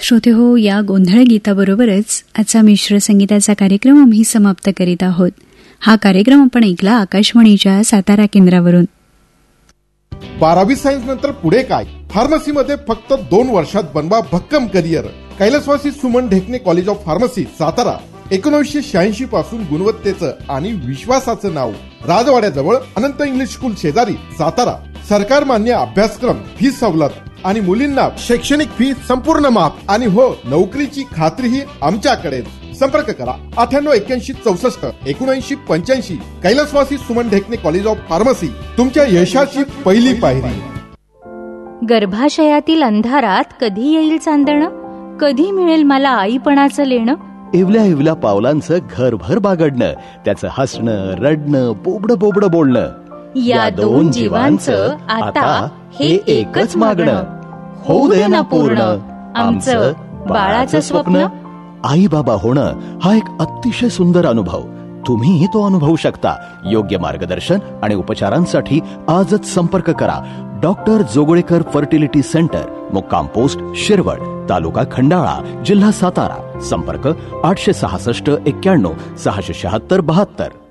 श्रोते हो, या गोंधळ गीताबरोबरच आजचा मिश्र संगीताचा कार्यक्रम आम्ही समाप्त करीत आहोत. हा कार्यक्रम आपण ऐकला आकाशवाणीच्या सातारा केंद्रावरून. 12वी सायन्स नंतर पुढे काय? फार्मसीमध्ये फक्त 2 वर्षात बनवा भक्कम करिअर. कैलासवासी Suman ढेकणे college of pharmacy Satara. 1986 पासून गुणवत्तेचं आणि विश्वासाचं नाव. राजवाड्याजवळ अनंत इंग्लिश स्कूल शेजारी सातारा. सरकार मान्य अभ्यासक्रम, फी सवलत आणि मुलींना शैक्षणिक फी संपूर्ण माफ. आणि हो, नोकरीची खात्रीही आमच्याकडेच. संपर्क करा 988164 7985. कैलासवासी सुमन ढेकणे कॉलेज ऑफ फार्मसी, तुमच्या यशाची पहिली पायरी. गर्भाशयातील अंधारात कधी येईल चांदणं, कधी मिळेल मला आईपणाचं लेणं. इवल्या इवल्या पावलांचं घरभर बागडणं, त्याचं हसणं, रडणं, बोबडं बोलणं. या 2 जीवांचं आता हे एकच मागणं. होऊ दे ना पूर्ण आमचं बाळाचं स्वप्न. आई बाबा होणं हा एक अतिशय सुंदर अनुभव. तुम्हीही तो अनुभवू शकता. योग्य मार्गदर्शन आणि उपचारांसाठी आजच संपर्क करा. डॉक्टर जोगळेकर फर्टिलिटी सेंटर, मुक्काम पोस्ट शिरवळ, तालुका खंडाळा, जिल्हा सातारा. संपर्क 866 91 676 72.